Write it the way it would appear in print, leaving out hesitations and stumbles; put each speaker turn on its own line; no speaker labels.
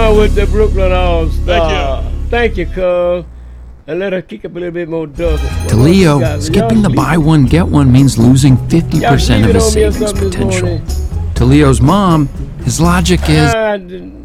down with the Brooklyn All-Star.
Thank you.
Thank you, cuz. And let her kick up a little bit more dust.
To Leo, skipping the buy one, get one means losing 50% of his savings potential. To Leo's mom, his logic is,